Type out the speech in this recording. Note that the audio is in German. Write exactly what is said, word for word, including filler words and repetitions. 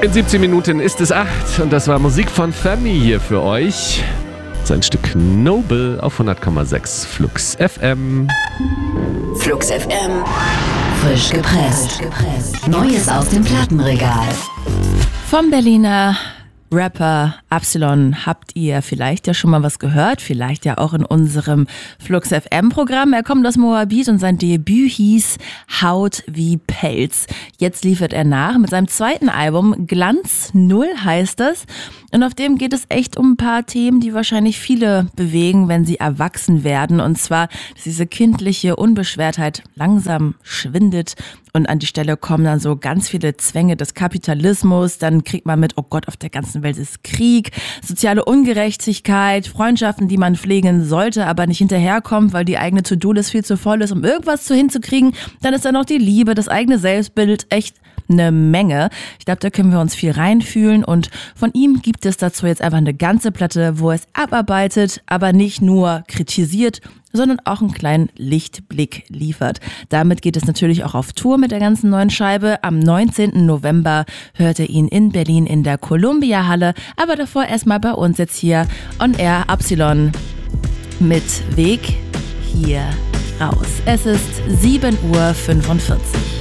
In siebzehn Minuten ist es acht und das war Musik von Family hier für euch. Sein Stück Noble auf hundert Komma sechs Flux F M. Flux F M. Frisch gepresst. Neues aus dem Plattenregal. Vom Berliner Rapper Absilon habt ihr vielleicht ja schon mal was gehört, vielleicht ja auch in unserem Flux F M-Programm. Er kommt aus Moabit und sein Debüt hieß Haut wie Pelz. Jetzt liefert er nach mit seinem zweiten Album, Glanz Null heißt das. Und auf dem geht es echt um ein paar Themen, die wahrscheinlich viele bewegen, wenn sie erwachsen werden. Und zwar, dass diese kindliche Unbeschwertheit langsam schwindet und an die Stelle kommen dann so ganz viele Zwänge des Kapitalismus. Dann kriegt man mit, oh Gott, auf der ganzen Welt ist Krieg, soziale Ungerechtigkeit, Freundschaften, die man pflegen sollte, aber nicht hinterherkommt, weil die eigene To-Do-List viel zu voll ist, um irgendwas zu hinzukriegen. Dann ist da noch die Liebe, das eigene Selbstbild, echt eine Menge. Ich glaube, da können wir uns viel reinfühlen und von ihm gibt es dazu jetzt einfach eine ganze Platte, wo es abarbeitet, aber nicht nur kritisiert, sondern auch einen kleinen Lichtblick liefert. Damit geht es natürlich auch auf Tour mit der ganzen neuen Scheibe. Am neunzehnten November hört ihr ihn in Berlin in der Columbia Halle, aber davor erstmal bei uns jetzt hier on Air Absilon mit Weg hier raus. Es ist sieben Uhr fünfundvierzig.